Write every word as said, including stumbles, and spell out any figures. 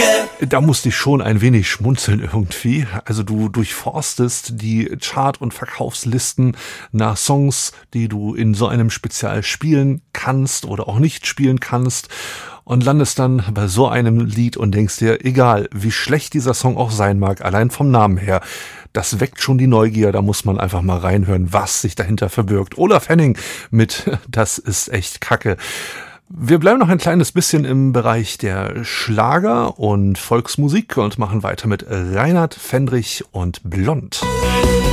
Da musste ich schon ein wenig schmunzeln irgendwie. Also du durchforstest die Chart- und Verkaufslisten nach Songs, die du in so einem Spezial spielen kannst oder auch nicht spielen kannst und landest dann bei so einem Lied und denkst dir, egal wie schlecht dieser Song auch sein mag, allein vom Namen her, das weckt schon die Neugier, da muss man einfach mal reinhören, was sich dahinter verbirgt. Olaf Henning mit Das ist echt Kacke. Wir bleiben noch ein kleines bisschen im Bereich der Schlager und Volksmusik und machen weiter mit Reinhard Fendrich und Blond.